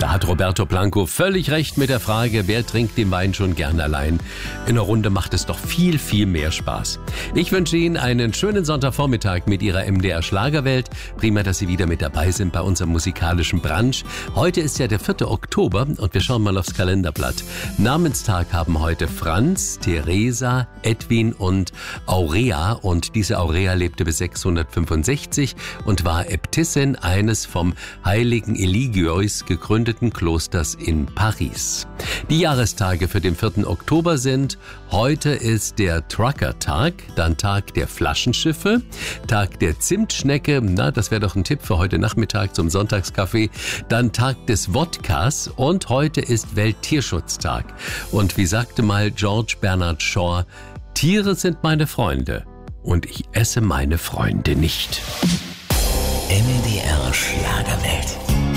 Da hat Roberto Blanco völlig recht mit der Frage, wer trinkt den Wein schon gern allein? In einer Runde macht es doch viel, viel mehr Spaß. Ich wünsche Ihnen einen schönen Sonntagvormittag mit Ihrer MDR Schlagerwelt. Prima, dass Sie wieder mit dabei sind bei unserem musikalischen Brunch. Heute ist ja der 4. Oktober und wir schauen mal aufs Kalenderblatt. Namenstag haben heute Franz, Theresa, Edwin und Aurea. Und diese Aurea lebte bis 665 und war Äbtissin eines vom heiligen Eligieus gegründeten Klosters in Paris. Die Jahrestage für den 4. Oktober sind: heute ist der Trucker-Tag, dann Tag der Flaschenschiffe, Tag der Zimtschnecke, na, das wäre doch ein Tipp für heute Nachmittag zum Sonntagskaffee, dann Tag des Wodkas und heute ist Welttierschutztag. Und wie sagte mal George Bernard Shaw, Tiere sind meine Freunde und ich esse meine Freunde nicht. MDR Schlagerwelt.